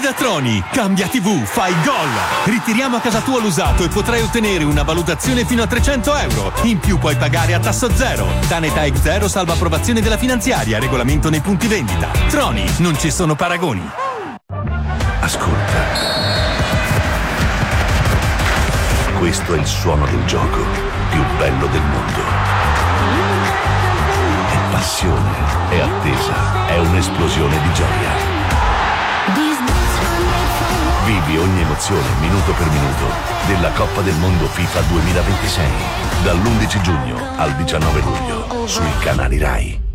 Da Troni, cambia TV, fai gol! Ritiriamo a casa tua l'usato e potrai ottenere una valutazione fino a 300 euro. In più puoi pagare a tasso zero. Tanetech Zero salva approvazione della finanziaria, regolamento nei punti vendita. Troni, non ci sono paragoni. Ascolta. Questo è il suono del gioco più bello del mondo. È passione, è attesa, è un'esplosione di gioia. Vivi ogni emozione minuto per minuto della Coppa del Mondo FIFA 2026 dall'11 giugno al 19 luglio sui canali Rai.